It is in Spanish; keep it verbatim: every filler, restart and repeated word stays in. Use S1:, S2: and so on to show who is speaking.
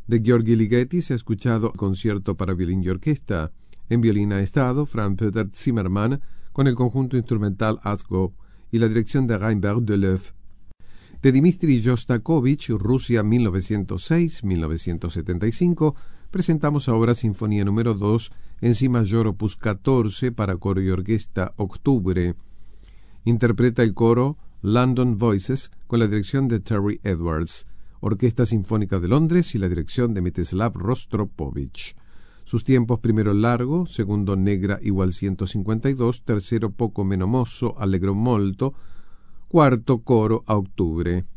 S1: De Gheorghi Ligeti se ha escuchado Concierto para violín y orquesta. En violín ha estado Franz-Peter Zimmermann con el conjunto instrumental Asgo y la dirección de Reinbert Deleuve. De Dmitri Shostakovich, Rusia mil novecientos seis a mil novecientos setenta y cinco, presentamos ahora Sinfonía número dos en Si mayor opus catorce para coro y orquesta, Octubre. Interpreta el coro London Voices con la dirección de Terry Edwards, Orquesta Sinfónica de Londres y la dirección de Mstislav Rostropovich. Sus tiempos: primero largo, segundo negra igual ciento cincuenta y dos, tercero poco meno mosso, allegro molto, cuarto coro a Octubre.